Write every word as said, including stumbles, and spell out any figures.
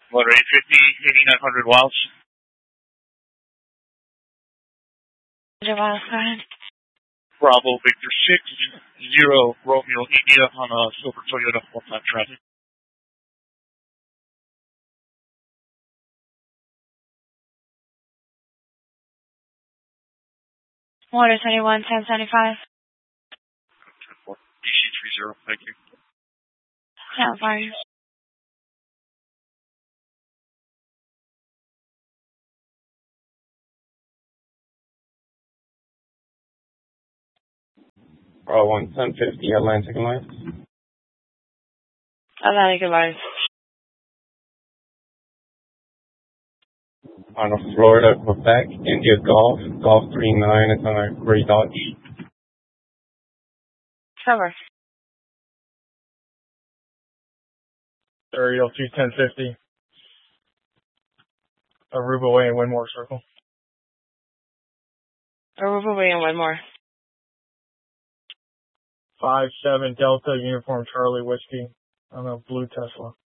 Motor eight fifty, eighty-nine hundred Wells. one hundred miles, go ahead. Bravo Victor six zero Romeo India on a silver Toyota full-time traffic. Water twenty-one, ten seventy-five. D C three zero, thank you. Sound fire. Bravo one, ten fifty, Atlantic Alliance. Atlantic Alliance. On a Florida, Quebec, India Golf, Golf three nine, it's on a gray Dodge. Cover. Ariel two ten fifty. Aruba Way and Winmore Circle. Aruba Way and one more. five seven Delta Uniform Charlie Whiskey on a blue Tesla.